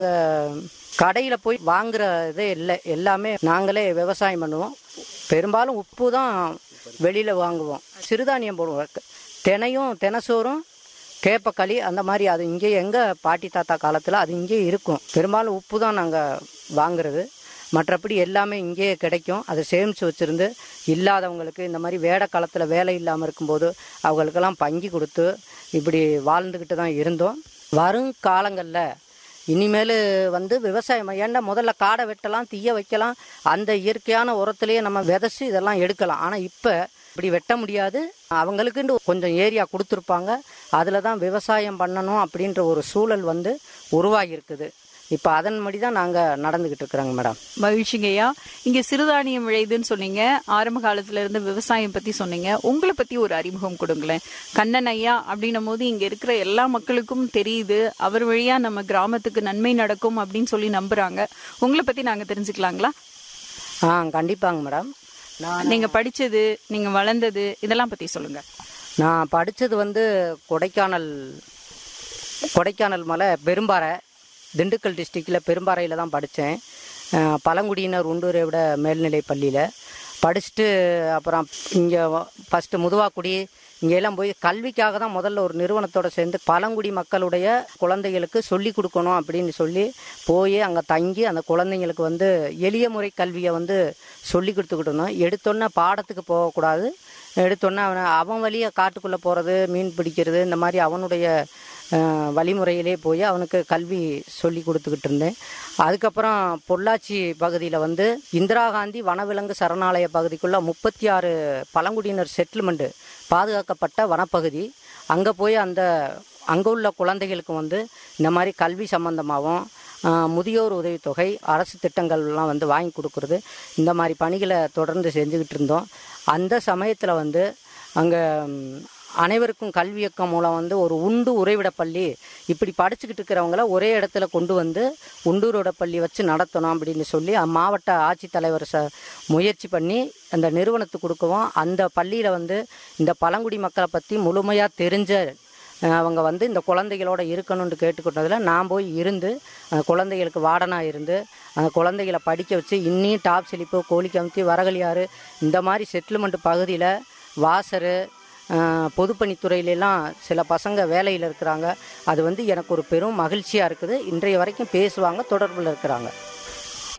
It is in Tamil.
கடையில் போய் வாங்குற இதே இல்லை, எல்லாமே நாங்களே விவசாயம் பண்ணுவோம். பெரும்பாலும் உப்பு தான் வெளியில் வாங்குவோம். சிறுதானியம் போடுவோம், தினசோறும் கேப்பக்களி அந்த மாதிரி. அது இங்கே எங்கள் பாட்டி தாத்தா காலத்தில் அது இங்கே இருக்கும். பெரும்பாலும் உப்பு தான் நாங்கள் வாங்குறது. மற்றபடி எல்லாமே இங்கேயே கிடைக்கும். அதை சேமித்து வச்சுருந்து இல்லாதவங்களுக்கு இந்த மாதிரி வேடை காலத்தில் வேலை இல்லாமல் இருக்கும்போது அவங்களுக்கெல்லாம் பங்கி கொடுத்து இப்படி வாழ்ந்துக்கிட்டு தான் இருந்தோம். வரும் காலங்களில் இனிமேல் விவசாயம் ஏன்னா முதல்ல காடை வெட்டலாம், தீய வைக்கலாம், அந்த இயற்கையான உரத்துலேயே நம்ம விதைச்சி இதெல்லாம் எடுக்கலாம். ஆனால் இப்போ இப்படி வெட்ட முடியாது. அவங்களுக்குன்னு கொஞ்சம் ஏரியா கொடுத்துருப்பாங்க, அதில் தான் விவசாயம் பண்ணணும் அப்படின்ற ஒரு சூழல் உருவாகி இருக்குது. இப்போ அதன்படி தான் நாங்கள் நடந்துக்கிட்டு இருக்கிறோங்க மேடம். மகிழ்ச்சிங்கய்யா. இங்கே சிறுதானியம் விளையுதுன்னு சொன்னீங்க, ஆரம்ப காலத்துல இருந்து விவசாயம் பற்றி சொன்னீங்க. உங்களை பற்றி ஒரு அறிமுகம் கொடுங்களேன். கண்ணன் ஐயா அப்படின்னும் போது இங்கே இருக்கிற எல்லா மக்களுக்கும் தெரியுது, அவர் வழியாக நம்ம கிராமத்துக்கு நன்மை நடக்கும் அப்படின்னு சொல்லி நம்புகிறாங்க. உங்களை பற்றி நாங்கள் தெரிஞ்சுக்கலாங்களா? கண்டிப்பாங்க மேடம். நீங்கள் படித்தது, நீங்கள் வளர்ந்தது, இதெல்லாம் பற்றி சொல்லுங்கள். நான் படித்தது கொடைக்கானல் மலை பெரும்பாறை, திண்டுக்கல் டிஸ்ட்ரிக்டில் பெரும்பாறையில் தான் படித்தேன். பழங்குடியினர் உண்டூரை விட மேல்நிலை பள்ளியில் படிச்சுட்டு அப்புறம் இங்கே ஃபஸ்ட்டு முதுவாக்குடி இங்கெல்லாம் போய் கல்விக்காக தான் முதல்ல ஒரு நிறுவனத்தோடு சேர்ந்து பழங்குடி மக்களுடைய குழந்தைகளுக்கு சொல்லி கொடுக்கணும் அப்படின்னு சொல்லி போய் அங்கே தங்கி அந்த குழந்தைங்களுக்கு எளிய முறை கல்வியை சொல்லி கொடுத்துக்கிட்டு இருந்தோம். எடுத்தோன்னே பாடத்துக்கு போகக்கூடாது, எடுத்தோன்னே அவன் வழியை காட்டுக்குள்ளே போகிறது, மீன் பிடிக்கிறது, இந்த மாதிரி அவனுடைய வழிமுறையிலே போய் அவனுக்கு கல்வி சொல்லி கொடுத்துக்கிட்டு இருந்தேன். அதுக்கப்புறம் பொள்ளாச்சி பகுதியில் இந்திரா காந்தி வனவிலங்கு சரணாலய பகுதிக்குள்ளே 36 பழங்குடியினர் செட்டில்மெண்ட்டு பாதுகாக்கப்பட்ட வனப்பகுதி, அங்கே போய் அங்கே உள்ள குழந்தைகளுக்கு இந்த மாதிரி கல்வி சம்பந்தமாகவும் முதியோர் உதவித்தொகை, அரசு திட்டங்கள்லாம் வாங்கி கொடுக்குறது, இந்த மாதிரி பணிகளை தொடர்ந்து செஞ்சுக்கிட்டு இருந்தோம். அந்த சமயத்தில் அங்கே அனைவருக்கும் கல்வி இயக்கம் மூலம் ஒரு உண்டு உறைவிட பள்ளி, இப்படி படிச்சுக்கிட்டு இருக்கிறவங்கள ஒரே இடத்துல கொண்டு உண்டூரோட பள்ளி வச்சு நடத்தணும் அப்படின்னு சொல்லி மாவட்ட ஆட்சித்தலைவர் முயற்சி பண்ணி அந்த நிறுவனத்துக்கு கொடுக்கவும், அந்த பள்ளியில் இந்த பழங்குடி மக்களை பற்றி முழுமையாக தெரிஞ்ச அவங்க இந்த குழந்தைகளோட இருக்கணும்னு கேட்டுக்கிட்டதில் நான் போய் இருந்து குழந்தைகளுக்கு வார்டனாக இருந்து அந்த குழந்தைகளை படிக்க வச்சு இன்னும் டாப் சிலிப்பு, கோழிக்கமுத்தி, வரகளியாறு இந்த மாதிரி செட்டில்மெண்ட் பகுதியில் வாசரு, பொதுப்பணித்துறையிலெல்லாம் சில பசங்க வேலையில் இருக்கிறாங்க. அது எனக்கு ஒரு பெரும் மகிழ்ச்சியாக இருக்குது. இன்றைய வரைக்கும் பேசுவாங்க, தொடர்பில் இருக்கிறாங்க.